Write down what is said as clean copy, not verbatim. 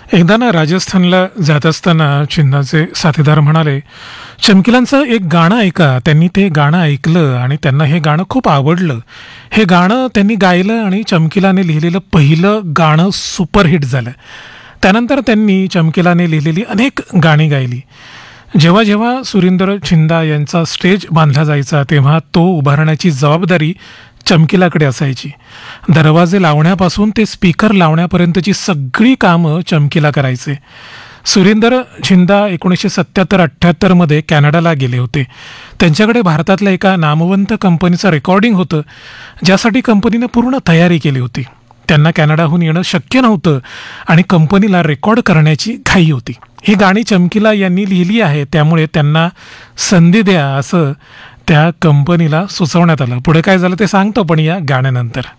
एकदा ना राजस्थानला जात असताना चिन्हाचे साथीदार म्हणाले, चमकीलांचं एक गाणं ऐका. त्यांनी ते गाणं ऐकलं आणि त्यांना हे गाणं खूप आवडलं. हे गाणं त्यांनी गायलं आणि चमकीलाने लिहिलेलं पहिलं गाणं सुपरहिट झालं. त्यानंतर त्यांनी चमकीलाने लिहिलेली अनेक गाणी गायली. जेव्हा जेव्हा सुरिंदर छिंदा यांचा स्टेज बांधला जायचा तेव्हा तो उभारण्याची जबाबदारी चमकीलाकडे असायची. दरवाजे लावण्यापासून ते स्पीकर लावण्यापर्यंतची सगळी कामं चमकीला करायचे. सुरिंदर छिंदा 1977-78 मध्ये कॅनडाला गेले होते. त्यांच्याकडे भारतातल्या एका नामवंत कंपनीचं रेकॉर्डिंग होतं, ज्यासाठी कंपनीनं पूर्ण तयारी केली होती. त्यांना कॅनडाहून येणं शक्य नव्हतं आणि कंपनीला रेकॉर्ड करण्याची घाई होती. ही गाणी चमकीला यांनी लिहिली आहे, त्यामुळे त्यांना संधी द्या असं त्या कंपनीला सुचवण्यात आलं. पुढे काय झालं ते सांगतो पण या गाण्यानंतर.